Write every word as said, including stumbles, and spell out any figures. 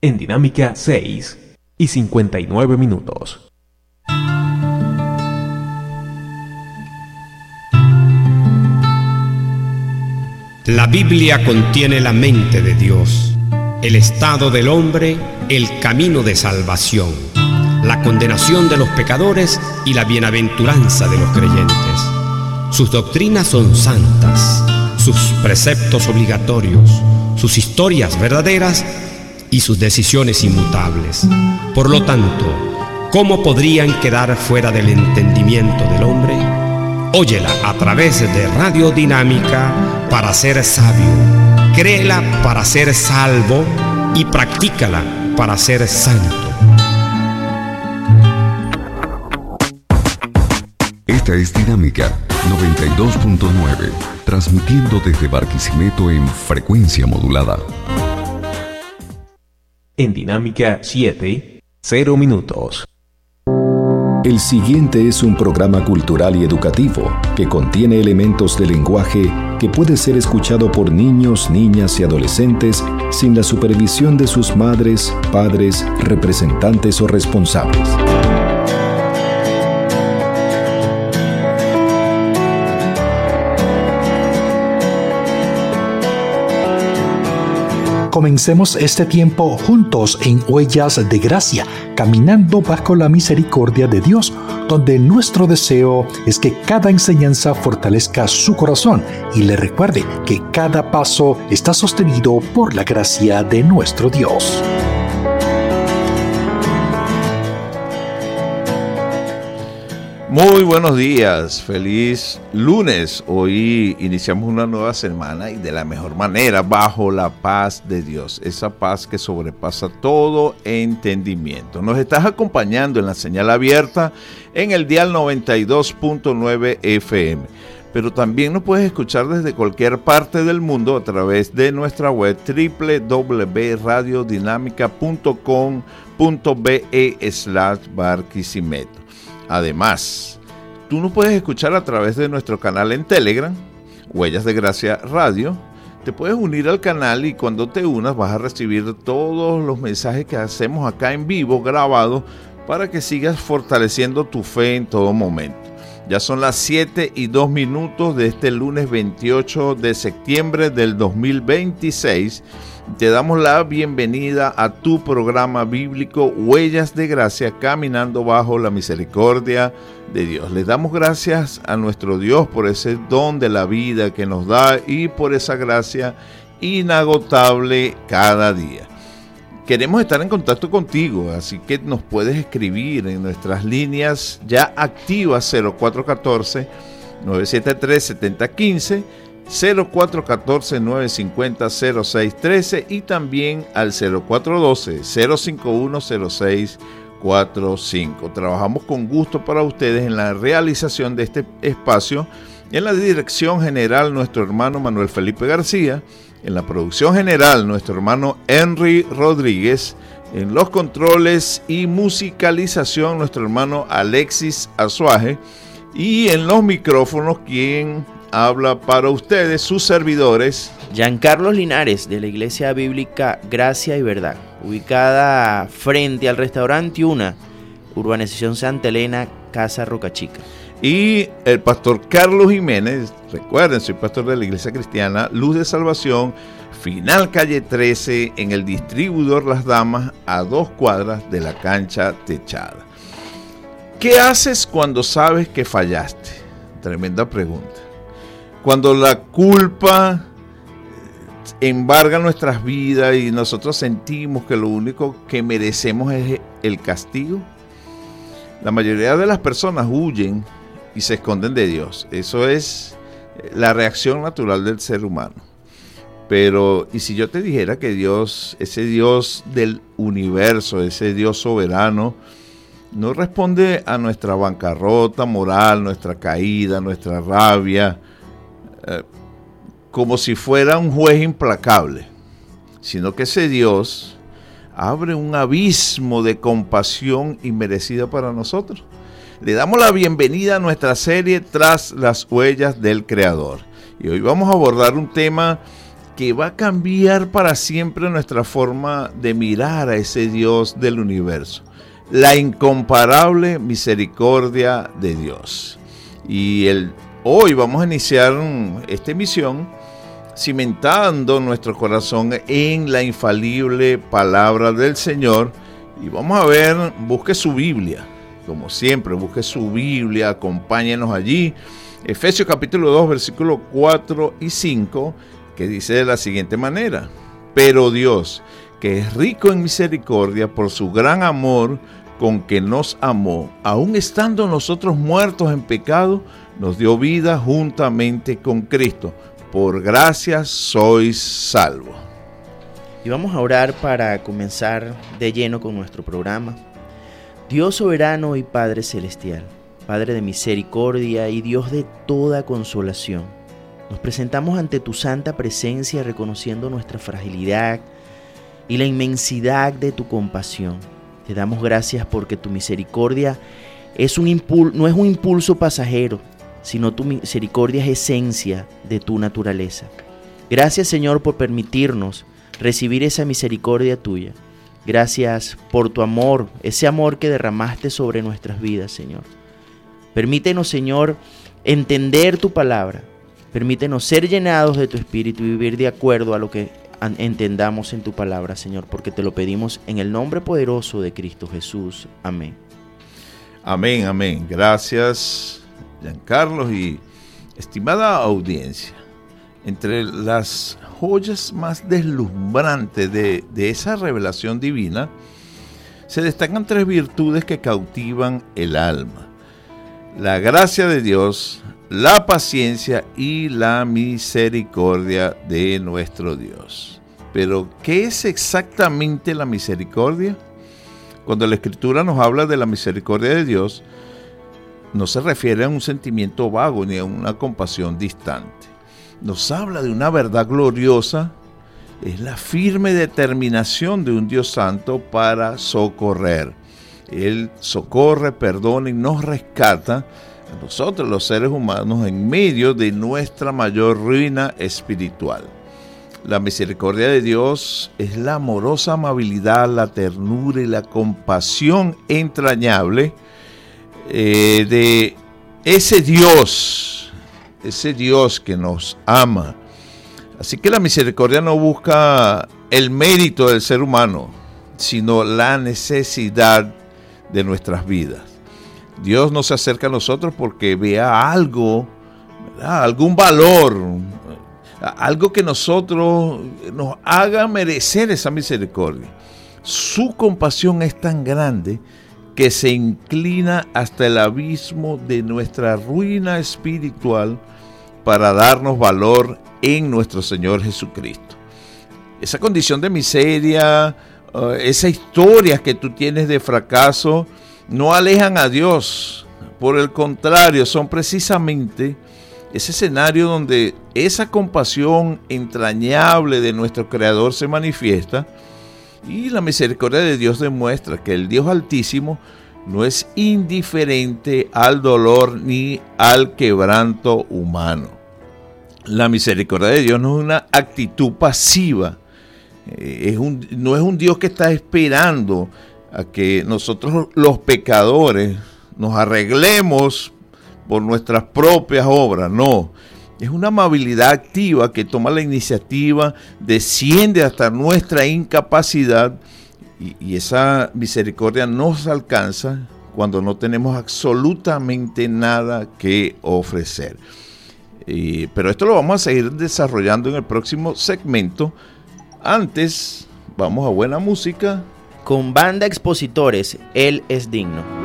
en Dinámica seis y cincuenta y nueve minutos. La Biblia contiene la mente de Dios, el estado del hombre, el camino de salvación, la condenación de los pecadores y la bienaventuranza de los creyentes. Sus doctrinas son santas, sus preceptos obligatorios, sus historias verdaderas y sus decisiones inmutables. Por lo tanto, ¿cómo podrían quedar fuera del entendimiento del hombre? Óyela a través de Radio Dinámica para ser sabio, créela para ser salvo y practícala para ser santo. Esta es Dinámica noventa y dos punto nueve, transmitiendo desde Barquisimeto en frecuencia modulada. En Dinámica siete, cero minutos. El siguiente es un programa cultural y educativo que contiene elementos de lenguaje que puede ser escuchado por niños, niñas y adolescentes sin la supervisión de sus madres, padres, representantes o responsables. Comencemos este tiempo juntos en Huellas de Gracia, caminando bajo la misericordia de Dios, donde nuestro deseo es que cada enseñanza fortalezca su corazón y le recuerde que cada paso está sostenido por la gracia de nuestro Dios. Muy buenos días, feliz lunes. Hoy iniciamos una nueva semana y de la mejor manera, bajo la paz de Dios, esa paz que sobrepasa todo entendimiento. Nos estás acompañando en la señal abierta en el dial noventa y dos punto nueve F M, pero también nos puedes escuchar desde cualquier parte del mundo a través de nuestra web doble u doble u doble u punto radio dinámica punto com punto be slash Barquisimeto. Además, tú nos puedes escuchar a través de nuestro canal en Telegram, Huellas de Gracia Radio. Te puedes unir al canal y cuando te unas vas a recibir todos los mensajes que hacemos acá en vivo, grabados, para que sigas fortaleciendo tu fe en todo momento. Ya son las siete y dos minutos de este lunes veintiocho de septiembre del dos mil veintiséis. Te damos la bienvenida a tu programa bíblico Huellas de Gracia, caminando bajo la misericordia de Dios. Les damos gracias a nuestro Dios por ese don de la vida que nos da y por esa gracia inagotable cada día. Queremos estar en contacto contigo, así que nos puedes escribir en nuestras líneas ya activas cero cuatro uno cuatro, nueve siete tres, siete cero uno cinco, cero cuatro uno cuatro, nueve cinco cero, cero seis uno tres y también al cero cuatro uno dos, cero cinco uno, cero seis cuatro cinco. Trabajamos con gusto para ustedes en la realización de este espacio. En la dirección general, nuestro hermano Manuel Felipe García. En la producción general, nuestro hermano Henry Rodríguez. En los controles y musicalización, nuestro hermano Alexis Azuaje. Y en los micrófonos, quien habla para ustedes, sus servidores. Giancarlos Linares, de la Iglesia Bíblica Gracia y Verdad, ubicada frente al restaurante Una, urbanización Santa Elena, Casa Roca Chica. Y el pastor Carlos Jiménez, recuerden, soy pastor de la Iglesia Cristiana Luz de Salvación, final calle trece, en el distribuidor Las Damas, a dos cuadras de la cancha techada. ¿Qué haces cuando sabes que fallaste? Tremenda pregunta. Cuando la culpa embarga nuestras vidas y nosotros sentimos que lo único que merecemos es el castigo, la mayoría de las personas huyen y se esconden de Dios. Eso es la reacción natural del ser humano. Pero, ¿y si yo te dijera que Dios, ese Dios del universo, ese Dios soberano, no responde a nuestra bancarrota moral, nuestra caída, nuestra rabia, eh, como si fuera un juez implacable, sino que ese Dios abre un abismo de compasión inmerecida para nosotros? Le damos la bienvenida a nuestra serie Tras las Huellas del Creador. Y hoy vamos a abordar un tema que va a cambiar para siempre nuestra forma de mirar a ese Dios del universo. La incomparable misericordia de Dios. Y el, hoy vamos a iniciar esta emisión cimentando nuestro corazón en la infalible palabra del Señor. Y vamos a ver, busque su Biblia, como siempre, busque su Biblia, acompáñenos allí. Efesios capítulo dos, versículos cuatro y cinco, que dice de la siguiente manera: pero Dios, que es rico en misericordia por su gran amor con que nos amó, aun estando nosotros muertos en pecado, nos dio vida juntamente con Cristo. Por gracia sois salvos. Y vamos a orar para comenzar de lleno con nuestro programa. Dios soberano y Padre celestial, Padre de misericordia y Dios de toda consolación, nos presentamos ante tu santa presencia reconociendo nuestra fragilidad y la inmensidad de tu compasión. Te damos gracias porque tu misericordia es un impul- no es un impulso pasajero, sino tu misericordia es esencia de tu naturaleza. Gracias, Señor, por permitirnos recibir esa misericordia tuya. Gracias por tu amor, ese amor que derramaste sobre nuestras vidas, Señor. Permítenos, Señor, entender tu palabra. Permítenos ser llenados de tu Espíritu y vivir de acuerdo a lo que entendamos en tu palabra, Señor, porque te lo pedimos en el nombre poderoso de Cristo Jesús. Amén. Amén, amén. Gracias, Giancarlo, y estimada audiencia. Entre las joyas más deslumbrantes de, de esa revelación divina, se destacan tres virtudes que cautivan el alma: la gracia de Dios, la paciencia y la misericordia de nuestro Dios. Pero, ¿qué es exactamente la misericordia? Cuando la Escritura nos habla de la misericordia de Dios, no se refiere a un sentimiento vago ni a una compasión distante. Nos habla de una verdad gloriosa, es la firme determinación de un Dios santo para socorrer. Él socorre, perdona y nos rescata a nosotros, los seres humanos, en medio de nuestra mayor ruina espiritual. La misericordia de Dios es la amorosa amabilidad, la ternura y la compasión entrañable eh, de ese Dios, ese Dios que nos ama. Así que la misericordia no busca el mérito del ser humano, sino la necesidad de nuestras vidas. Dios no se acerca a nosotros porque vea algo, ¿verdad? Algún valor, algo que nosotros nos haga merecer esa misericordia. Su compasión es tan grande que se inclina hasta el abismo de nuestra ruina espiritual para darnos valor en nuestro Señor Jesucristo. Esa condición de miseria, uh, esa historia que tú tienes de fracaso, no alejan a Dios. Por el contrario, son precisamente ese escenario donde esa compasión entrañable de nuestro Creador se manifiesta, y la misericordia de Dios demuestra que el Dios Altísimo no es indiferente al dolor ni al quebranto humano. La misericordia de Dios no es una actitud pasiva, es un, no es un Dios que está esperando a que nosotros los pecadores nos arreglemos por nuestras propias obras. No, es una amabilidad activa que toma la iniciativa, desciende hasta nuestra incapacidad, y, y esa misericordia nos alcanza cuando no tenemos absolutamente nada que ofrecer. Y, pero esto lo vamos a seguir desarrollando en el próximo segmento. Antes, vamos a buena música. Con Banda Expositores, Él es Digno.